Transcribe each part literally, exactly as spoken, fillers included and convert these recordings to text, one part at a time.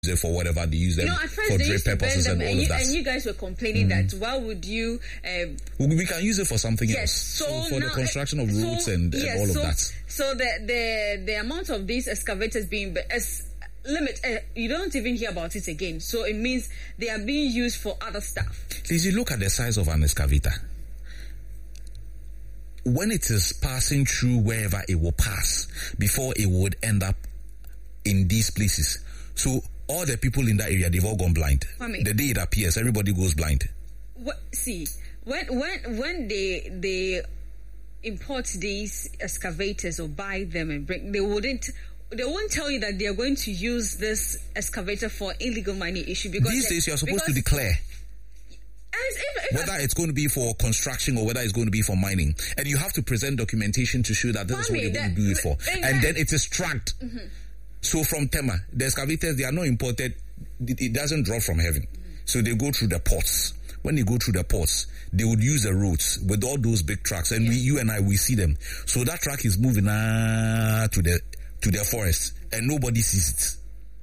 it for whatever they use them you know, at first for they trade used to purposes burn them, and all and of you, that. and you guys were complaining mm. that why would you? Um, we, we can use it for something yes, else. So, so for now, the construction of so, roads and, and yes, all of so, that. So the the the amount of these excavators being as limit, uh, you don't even hear about it again. So it means they are being used for other stuff. Please, you look at the size of an excavator. When it is passing through wherever it will pass, before it would end up in these places. So all the people in that area, they've all gone blind. Kwame, the day it appears, everybody goes blind. What, see, when when when they they import these excavators or buy them and bring, they wouldn't. They won't tell you that they are going to use this excavator for illegal mining issue because these days you are supposed to declare if, if whether I, it's going to be for construction or whether it's going to be for mining, and you have to present documentation to show that this is what you're going to do it for, exactly. And then it is tracked. Mm-hmm. So from Tema, the excavators, they are not imported. It doesn't drop from heaven. Mm-hmm. So they go through the ports. When they go through the ports, they would use the roads with all those big trucks, and yeah. we, you and I, we see them. So that truck is moving uh, to the to their forest, and nobody sees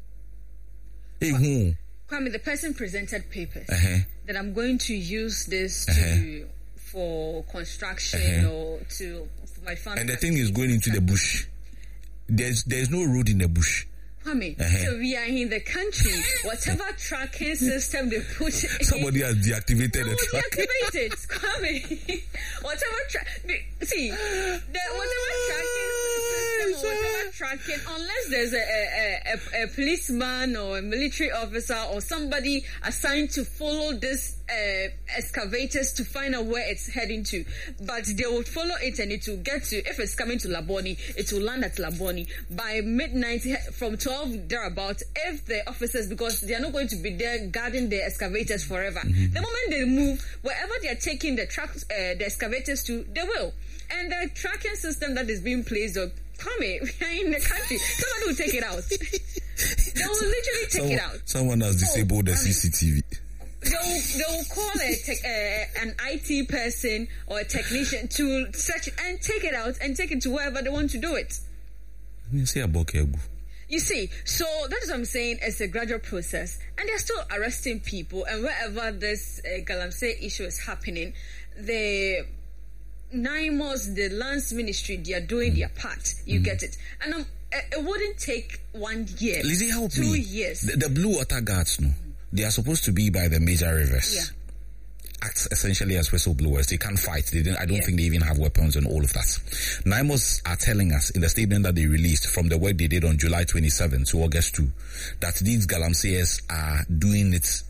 it. Hey, who? Kwame, the person presented papers uh-huh. that I'm going to use this to uh-huh. for construction uh-huh. or to for my family. And the thing is going into the bush. There's there's no road in the bush. Kwame, uh-huh. so we are in the country. Whatever tracking system they put in, somebody has deactivated no, the track. Deactivate it, Kwame. Whatever track, see, the whatever tracking system, or whatever tracking, unless there's a a, a a policeman or a military officer or somebody assigned to follow this uh, excavators to find out where it's heading to, but they will follow it and it will get to. If it's coming to Laboni, it will land at Laboni by midnight from twelve thereabouts. If the officers, because they are not going to be there guarding the excavators forever, mm-hmm. the moment they move, wherever they are taking the trucks, uh, the excavators to, they will. And the tracking system that is being placed on, Kwame, we are in the country. Somebody will take it out. They will literally take someone, it out. Someone has disabled oh, the C C T V. They will, they will call a tech, uh, an I T person or a technician to search and take it out and take it to wherever they want to do it. You see about Kegu. You see, so that is what I'm saying. It's a gradual process, and they're still arresting people. And wherever this uh, Galamsey issue is happening, the NIMOS, the Lands Ministry, they are doing mm. their part. You mm. get it, and um, it wouldn't take one year, Lizzie, help two me. years. The, the Blue Water Guards, no, they are supposed to be by the major rivers. Yeah. Act essentially as whistleblowers. They can't fight. They didn't, I don't yeah. think they even have weapons and all of that. NIMOS are telling us in the statement that they released from the work they did on July twenty-seventh to August second that these Galamseyers are doing it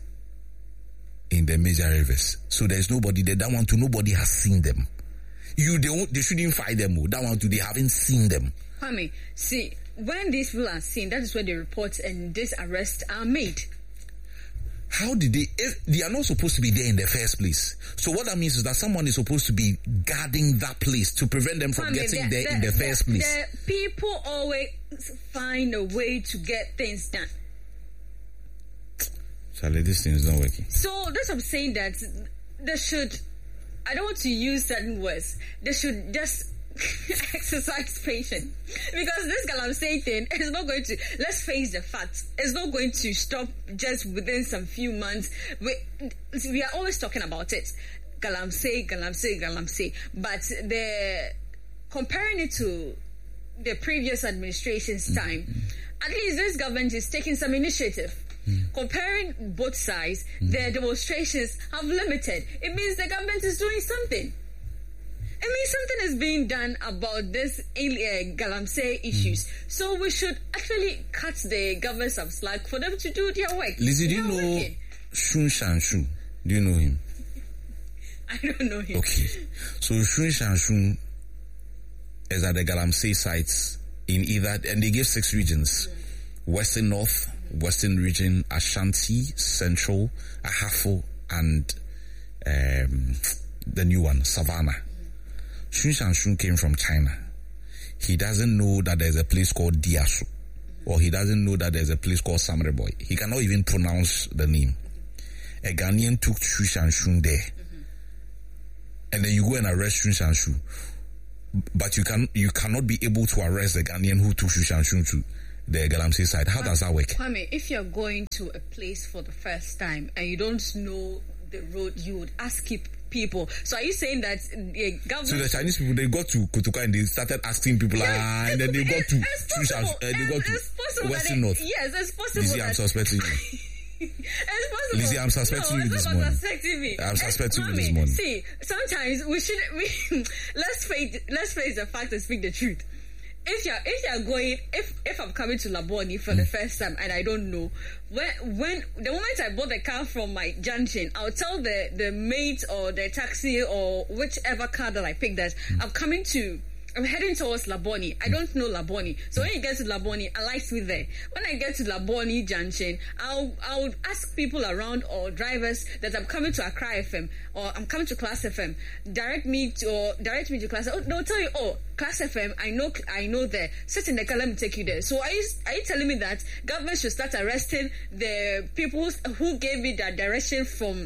in the major rivers. So there's nobody there. That one too, nobody has seen them. You, they, won't, they shouldn't fight them. That one too, they haven't seen them. Kwame, see, when these people are seen, that is when the reports and these arrests are made. How did they, if they are not supposed to be there in the first place? So what that means is that someone is supposed to be guarding that place to prevent them from Kwame, getting the, there the, in the, the first place. The people always find a way to get things done. Charlie, this thing is not working. So that's what I'm saying, that they should, I don't want to use certain words, they should just exercise patience, because this Galamsey thing is not going to, let's face the facts, it's not going to stop just within some few months. We, we are always talking about it, Galamsey, Galamsey, Galamsey, but the comparing it to the previous administration's time, mm-hmm. at least this government is taking some initiative. Mm. Comparing both sides, mm. the demonstrations have limited. It means the government is doing something. It means something is being done about this uh, Galamsey issues. Mm. So we should actually cut the government some slack for them to do their work. Lizzie, do you know working. Shun Shanshu? Do you know him? I don't know him. Okay. So Shun Shanshu is at the Galamsey sites in either, and they give six regions. Mm. Western North, Western Region, Ashanti, Central, Ahafo, and um, the new one, Savannah. Shun Shanshu came from China. He doesn't know that there's a place called Diasu, or he doesn't know that there's a place called Samreboy. He cannot even pronounce the name. A Ghanaian took Shun Shanshu there, mm-hmm. and then you go and arrest Shun Shanshu, but you can you cannot be able to arrest the Ghanaian who took Shun Shanshu to the Galamsey side. How does that work? Kwame, if you're going to a place for the first time and you don't know the road, you would ask people. So are you saying that the government... So the Chinese people, they got to Kotoka and they started asking people, yes, ah, and then they got to... It's possible. Uh, they got it's to possible Western North. Yes, it's possible. Lizzie, I'm suspecting you. It's possible. Lizzie, I'm suspecting no, you this morning. Suspecting me. I'm suspecting Mommy, you this morning. See, sometimes we should we let's face let's face the fact and speak the truth. If you're if you're going if if I'm coming to Laboni for mm. the first time and I don't know, when when the moment I bought the car from my junction, I'll tell the the mate or the taxi or whichever car that I picked that mm. I'm coming to. I'm heading towards Laboni. I don't know Laboni. So when you get to Laboni, alight me there. When I get to Laboni Junction, I'll I'll ask people around or drivers that I'm coming to Accra F M or I'm coming to Class F M. Direct me to or direct me to Class. Oh, they'll tell you, oh, Class F M. I know I know there. Sit in the car. Let me take you there. So are you are you telling me that government should start arresting the people who gave me that direction from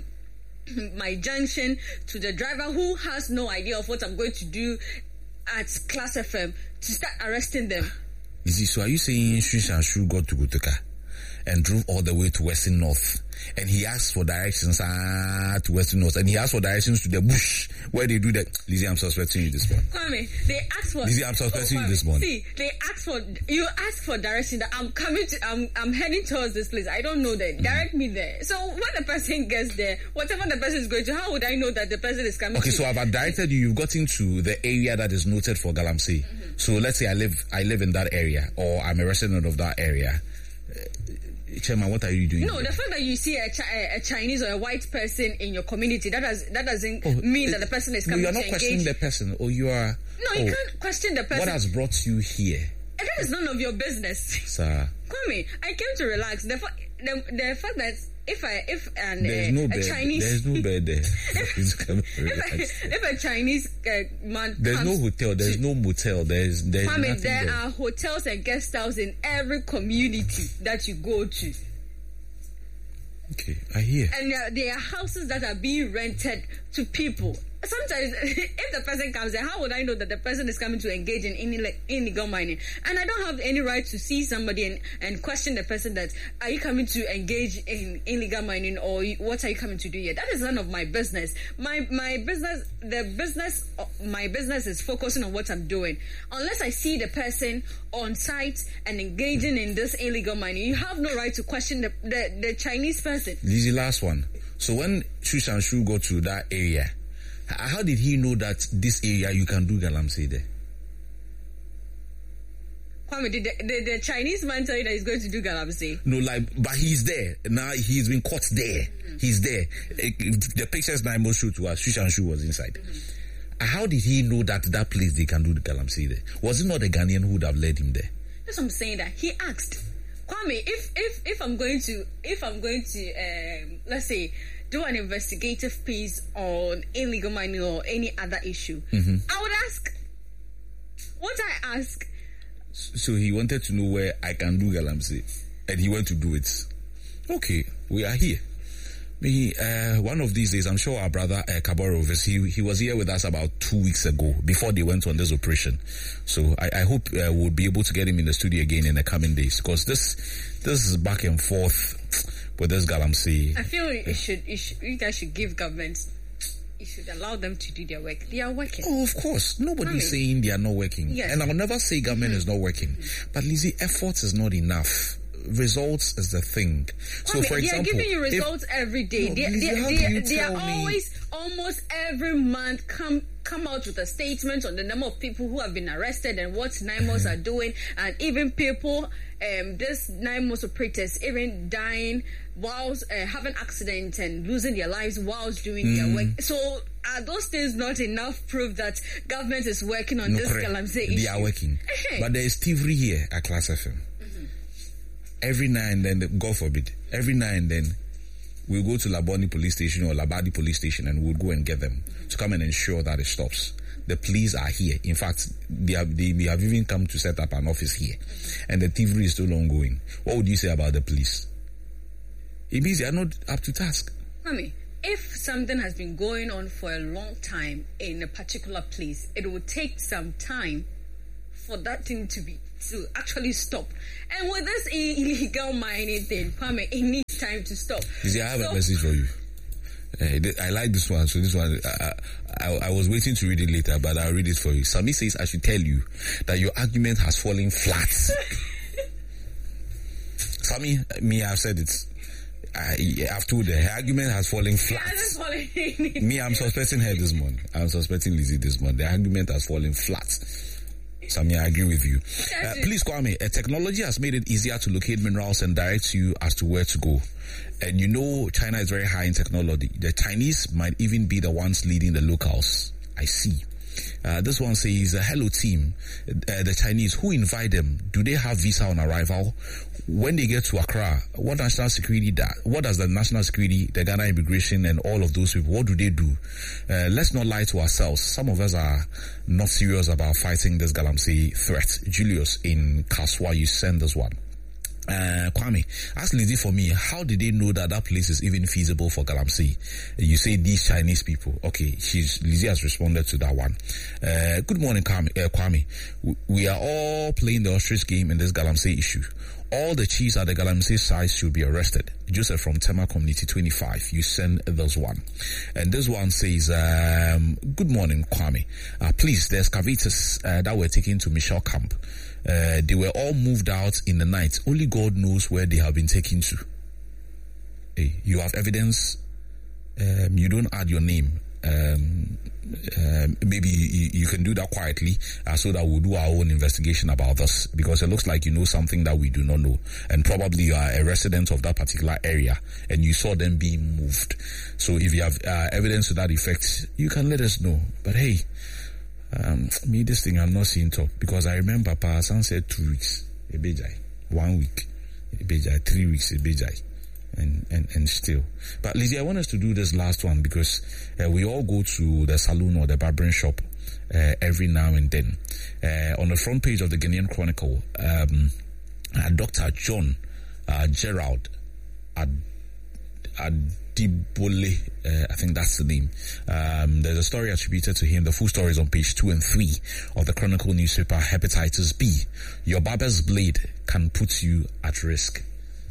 my junction to the driver who has no idea of what I'm going to do at Class F M to start arresting them? Is it, so are you saying Shishanshu got to Kotoka and drove all the way to Western North and he asked for directions ah, to Western North and he asked for directions to the bush where they do that? Lizzie, I'm suspecting you this morning. Kwame, they asked for... Lizzie, I'm suspecting oh, you this morning. See, they asked for... You asked for direction that I'm coming to... I'm, I'm heading towards this place. I don't know that. Direct mm-hmm. me there. So when the person gets there, whatever the person is going to, how would I know that the person is coming okay, to... Okay, so I've directed you. You've gotten to the area that is noted for Galamsey. Mm-hmm. So let's say I live I live in that area or I'm a resident of that area. Chairman, what are you doing? No, here? the fact that you see a, chi- a Chinese or a white person in your community, that does that doesn't oh, mean that the person is coming no, you're to not questioning engage. the person, or you are. No, you oh, can't question the person. What has brought you here? And that is none of your business, sir. Kwame, I came to relax. The, fa- the, the fact that if I if an there's uh, no a bed. Chinese there's no bed there. if, if, if a Chinese uh, man there's comes no hotel, there's no motel, there's there's Kwame, nothing there, there are hotels and guest houses in every community that you go to. Okay, I hear. And there, there are houses that are being rented to people. Sometimes, if the person comes there, how would I know that the person is coming to engage in illegal mining? And I don't have any right to see somebody and, and question the person that, are you coming to engage in illegal mining or what are you coming to do here? That is none of my business. My my business, the business, my business is focusing on what I'm doing. Unless I see the person on site and engaging in this illegal mining, you have no right to question the, the, the Chinese person. This is the last one. So when Shishanshu go to that area, how did he know that this area you can do Galamsey there? Kwame, did the, the, the Chinese man tell you that he's going to do Galamsey? No, like, but he's there. Now he's been caught there. Mm-hmm. He's there. The pictures Naimo showed to us, Shishanshu was inside. Mm-hmm. How did he know that that place they can do the Galamsey there? Was it not the Ghanaian who would have led him there? That's what I'm saying, that he asked. Kwame, if if if I'm going to if I'm going to um, let's say do an investigative piece on illegal mining or any other issue, mm-hmm. I would ask. What I ask. So he wanted to know where I can do Galamsey, and he went to do it. Okay, we are here. Me, uh, one of these days, I'm sure our brother uh, Kaborovis, he he was here with us about two weeks ago before they went on this operation. So I, I hope uh, we'll be able to get him in the studio again in the coming days, because this this is back and forth with this Galamsey. I feel you should, you should you guys should give governments. You should allow them to do their work. They are working. Oh, of course. Nobody's saying they are not working. Yes. And I will never say government mm-hmm. is not working. Mm-hmm. But Lizzie, effort is not enough. Results is the thing. So, okay, for they example, are giving you results if, every day. No, they Lizzie, they, how they, do you they tell are me? always, almost every month, come come out with a statement on the number of people who have been arrested and what NIMOS are doing, and even people, um, this NIMOS operators, even dying whilst uh, having accidents and losing their lives whilst doing mm. their work. So, are those things not enough proof that government is working on no, this Galamsey issue? They are working. But there is thievery here at Class F M. Every now and then, God forbid, every now and then, we'll go to Laboni police station or Labadi police station and we'll go and get them to come and ensure that it stops. The police are here. In fact, they have, they, they have even come to set up an office here. And the thievery is still ongoing. What would you say about the police? It means they are not up to task. Mommy, if something has been going on for a long time in a particular place, it will take some time for that thing to be to actually stop. And with this illegal mining thing, Kwame, it needs time to stop. You see, I have so, a message for you. Uh, I like this one, so this one, I, I, I was waiting to read it later, but I'll read it for you. Sami says, I should tell you that your argument has fallen flat. Sami, me, I've said it. I, I've told her, her argument has fallen flat. Me, I'm suspecting her this morning. I'm suspecting Lizzie this morning. The argument has fallen flat. Sami, I agree with you. Uh, please, Kwame, uh, technology has made it easier to locate minerals and direct you as to where to go. And you know China is very high in technology. The Chinese might even be the ones leading the locals. I see. Uh, this one says, uh, hello team, uh, the Chinese, who invite them? Do they have visa on arrival? When they get to Accra, what national security, da- what does the national security, the Ghana immigration and all of those people, what do they do? Uh, let's not lie to ourselves. Some of us are not serious about fighting this Galamsey threat. Julius in Kaswa, you send us one. Uh, Kwame, ask Lizzie for me, how did they know that that place is even feasible for Galamsey? You say these Chinese people. Okay, she's, Lizzie has responded to that one. Uh, good morning, Kwame. Uh, Kwame. We are all playing the ostrich game in this Galamsey issue. All the chiefs at the Galamsey side should be arrested. Joseph from Tema Community twenty-five. You send this one. And this one says, um, good morning, Kwame. Uh, please, the excavators uh, that were taken to Michelle Camp, uh, they were all moved out in the night. Only God knows where they have been taken to. Hey, you have evidence. Um, you don't add your name. Um, uh, maybe you, you can do that quietly uh, so that we'll do our own investigation about this, because it looks like you know something that we do not know, and probably you are a resident of that particular area and you saw them being moved. So if you have uh, evidence to that effect, you can let us know. But hey, um, me, this thing I'm not seeing top, because I remember Pahasan said two weeks, Ebejai, one week, Ebejai, three weeks, Ebejai. And, and, and still. But Lizzie, I want us to do this last one because uh, we all go to the saloon or the barbering shop uh, every now and then. Uh, on the front page of the Ghanaian Chronicle, um, uh, Doctor John uh, Gerald Ad- Adibole, uh, I think that's the name. Um, there's a story attributed to him. The full story is on page two and three of the Chronicle newspaper. Hepatitis B. Your barber's blade can put you at risk.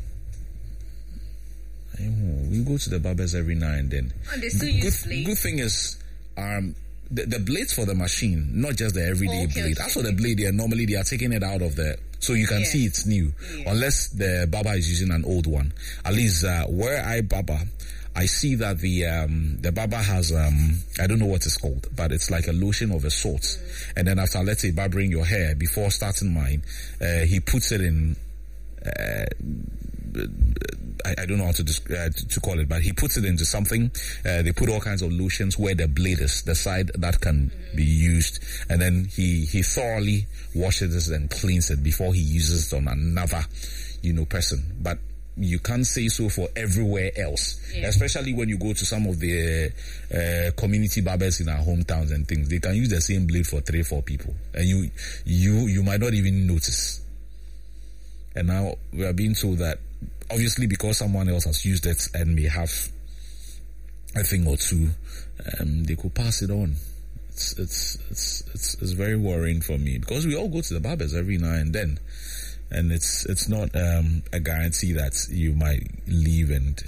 We go to the barbers every now and then. Oh, they still good, use blades. Good thing is, um, the, the blades for the machine, not just the everyday oh, okay, blade. okay. As for the blade, yeah, normally they are taking it out of the, so you can yeah. see it's new, yeah. unless the barber is using an old one. At least uh, where I barber, I see that the um, the barber has um, I don't know what it's called, but it's like a lotion of a sort. Mm. And then after, let's say, barbering your hair before starting mine, uh, he puts it in. Uh, I, I don't know how to, uh, to to call it, but he puts it into something. Uh, they put all kinds of lotions where the blade is, the side that can mm-hmm. be used, and then he he thoroughly washes it and cleans it before he uses it on another, you know, person. But you can't say so for everywhere else, yeah. Especially when you go to some of the uh, community barbers in our hometowns and things. They can use the same blade for three, four people, and you you you might not even notice. And now we are being told that, obviously because someone else has used it and may have a thing or two, um, they could pass it on. It's, it's, it's, it's, it's very worrying for me, because we all go to the barbers every now and then, and it's, it's not, um, a guarantee that you might leave, and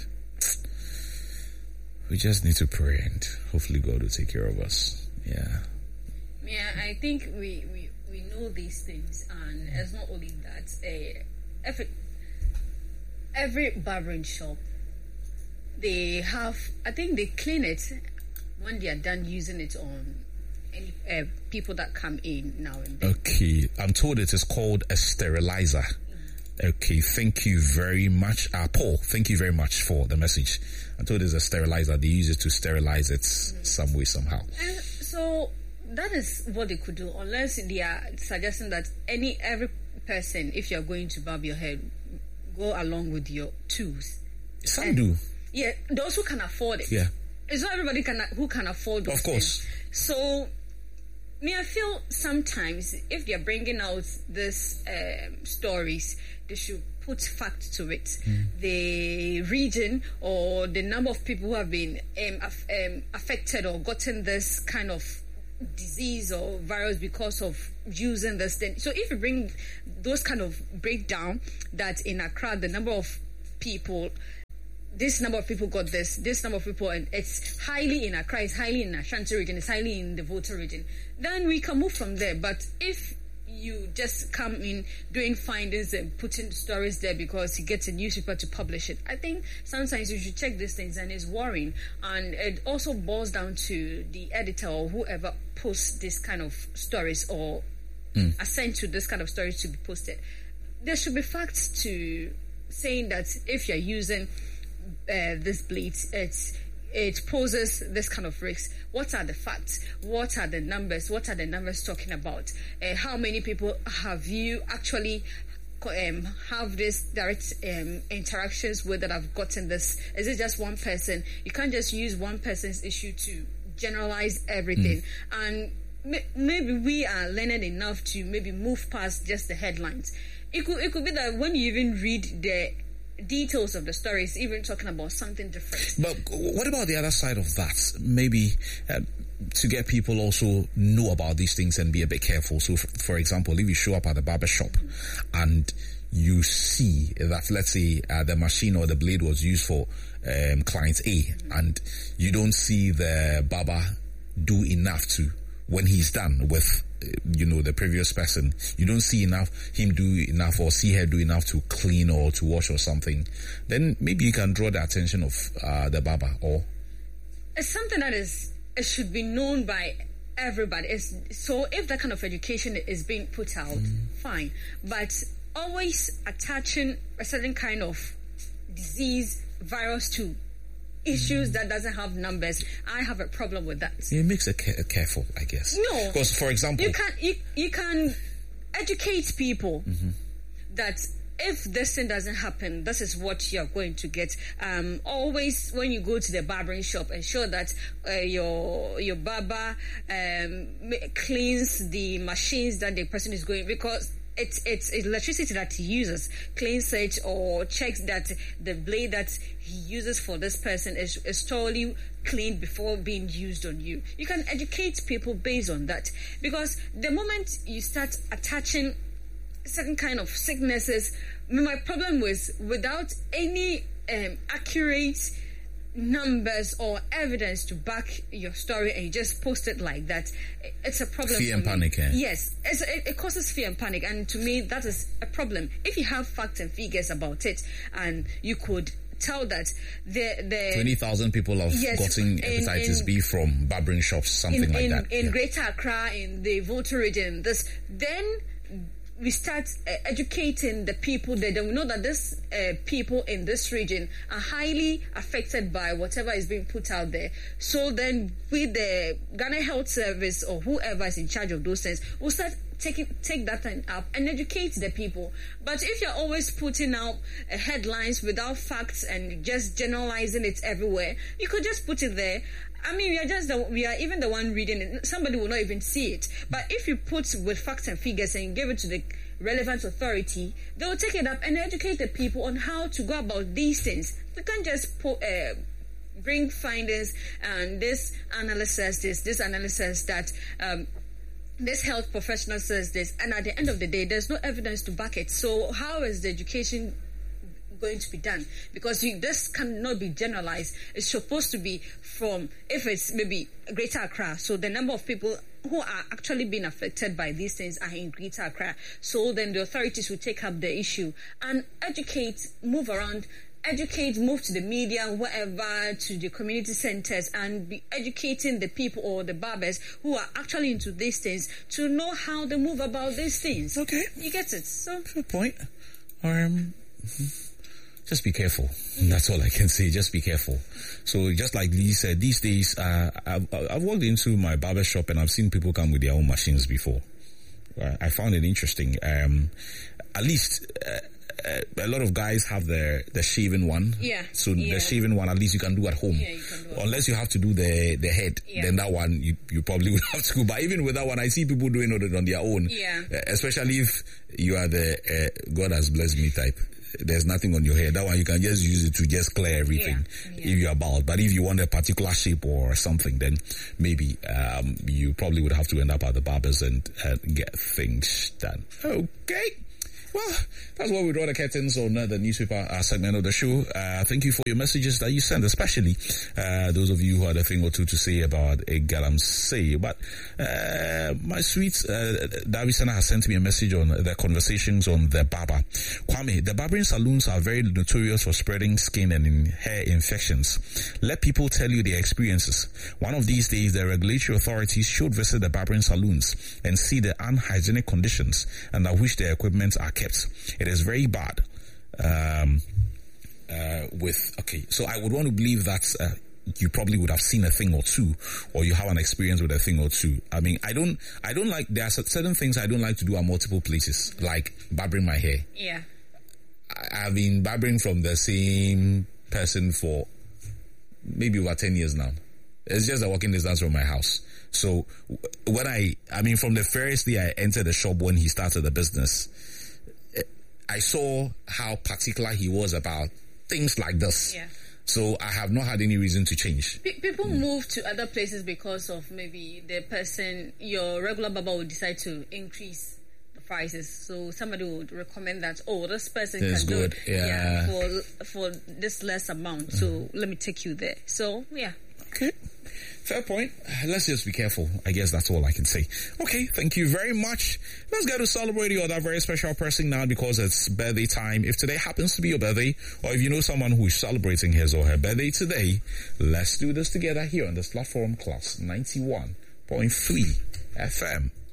we just need to pray and hopefully God will take care of us. Yeah. Yeah, I think we, we, we know these things, and it's not only that, uh, Every, every barbering shop, they have, I think they clean it when they are done using it on any uh, people that come in now and then. Okay, I'm told it is called a sterilizer. Mm-hmm. Okay, thank you very much. Uh, Paul, thank you very much for the message. I'm told it's a sterilizer. They use it to sterilize it mm-hmm. some way, somehow. And so that is what they could do, unless they are suggesting that any every person, if you're going to barb your head, go along with your tools. Some and, do. Yeah, those who can afford it. Yeah. It's not everybody can who can afford those Of course. things. So, me, I feel sometimes if they're bringing out these um, stories, they should put fact to it. Mm. The region or the number of people who have been um, af- um, affected or gotten this kind of disease or virus because of using this thing. So if you bring those kind of breakdown, that in Accra the number of people, this number of people got this, this number of people, and it's highly in Accra, it's highly in Ashanti region, it's highly in the Volta region, then we can move from there. But if you just come in doing findings and putting stories there because you get a newspaper to publish it, I think sometimes you should check these things, and it's worrying. And it also boils down to the editor or whoever posts this kind of stories or mm. assent to this kind of stories to be posted. There should be facts to saying that if you're using uh, this bleach, it's it poses this kind of risk. What are the facts? What are the numbers? What are the numbers talking about? Uh, how many people have you actually um, have this direct um, interactions with that have gotten this? Is it just one person? You can't just use one person's issue to generalize everything. Mm. And may- maybe we are learned enough to maybe move past just the headlines. It could, it could be that when you even read the details of the stories, even talking about something different. But what about the other side of that? Maybe uh, to get people also know about these things and be a bit careful. So, for, for example, if you show up at the barber shop mm-hmm. and you see that, let's say, uh, the machine or the blade was used for um, client A, mm-hmm. and you don't see the barber do enough to, when he's done with, you know, the previous person, you don't see enough, him do enough or see her do enough to clean or to wash or something, then maybe you can draw the attention of uh, the barber. Or it's something that is, it should be known by everybody. It's, so if that kind of education is being put out, mm. fine. But always attaching a certain kind of disease, virus to issues that doesn't have numbers, I have a problem with that. It makes it ca- careful, I guess. No, because for example, you can you, you can educate people mm-hmm. that if this thing doesn't happen, this is what you're going to get. Um, always when you go to the barbering shop, ensure that uh, your your barber um, cleans the machines that the person is going, because It's, it's electricity that he uses, cleans it or checks that the blade that he uses for this person is, is thoroughly cleaned before being used on you. You can educate people based on that, because the moment you start attaching certain kind of sicknesses, my problem was without any um, accurate numbers or evidence to back your story, and you just post it like that, it's a problem. Fear and panic, eh? Yes, it's, it, it causes fear and panic, and to me that is a problem. If you have facts and figures about it, and you could tell that the the twenty thousand people have yes, gotten hepatitis in, B from barbering shops, something in, like in, that. In yeah. Greater Accra, in the Volta region, this then. We start uh, educating the people that we know that this uh, people in this region are highly affected by whatever is being put out there. So then with the Ghana Health Service or whoever is in charge of those things, we'll start taking take that thing up and educate the people. But if you're always putting out uh, headlines without facts and just generalizing it everywhere, you could just put it there. I mean, we are just the, we are even the one reading it. Somebody will not even see it. But if you put with facts and figures and you give it to the relevant authority, they will take it up and educate the people on how to go about these things. We can't just put, uh, bring findings and this analyst says this, this analyst says that, um, this health professional says this, and at the end of the day, there's no evidence to back it. So how is the education going to be done? Because you, this cannot be generalized. It's supposed to be from, if it's maybe Greater Accra, so the number of people who are actually being affected by these things are in Greater Accra. So then the authorities will take up the issue and educate, move around, educate, move to the media, wherever, to the community centers, and be educating the people or the barbers who are actually into these things to know how they move about these things. Okay. You get it? So, good point. Um, just be careful. That's all I can say. Just be careful. So just like Lee said, these days, uh, I've, I've walked into my barber shop and I've seen people come with their own machines before. Uh, I found it interesting. Um, at least, uh, Uh, a lot of guys have the the shaven one. Yeah. So yeah. the shaven one, at least you can do at home. Yeah, you can do Unless you have to do the the head, yeah. then that one you, you probably would have to go. But even with that one, I see people doing it on their own. Yeah. Uh, especially if you are the uh, God has blessed me type. there's nothing on your hair. That one you can just use it to just clear everything yeah, yeah. if you're bald. But if you want a particular shape or something, then maybe um, you probably would have to end up at the barbers and uh, get things done. Okay. Well, that's why we draw the curtains on uh, the newspaper uh, segment of the show. Uh, thank you for your messages that you send, especially uh, those of you who had a thing or two to say about a Galamsey. But uh, my sweet uh, Davisana has sent me a message on the conversations on the barber. Kwame, the barbering salons are very notorious for spreading skin and in hair infections. Let people tell you their experiences. One of these days, the regulatory authorities should visit the barbering salons and see the unhygienic conditions and at which their equipment are kept. It is very bad. Um, uh, with okay, so I would want to believe that uh, you probably would have seen a thing or two, or you have an experience with a thing or two. I mean, I don't, I don't like. There are certain things I don't like to do at multiple places, like barbering my hair. Yeah, I, I've been barbering from the same person for maybe about ten years now. It's just a walking distance from my house. So when I, I mean, from the first day I entered the shop when he started the business, I saw how particular he was about things like this. Yeah. So I have not had any reason to change. P- people mm. move to other places because of maybe the person, your regular barber would decide to increase the prices. So somebody would recommend that, oh, this person That's can good. do it Yeah. yeah, for, for this less amount. Mm. So let me take you there. So, yeah. Okay. Fair point. Let's just be careful. I guess that's all I can say. Okay, thank you very much. Let's get to celebrating with that very special person now because it's birthday time. If today happens to be your birthday, or if you know someone who is celebrating his or her birthday today, let's do this together here on this platform, Class ninety-one point three F M.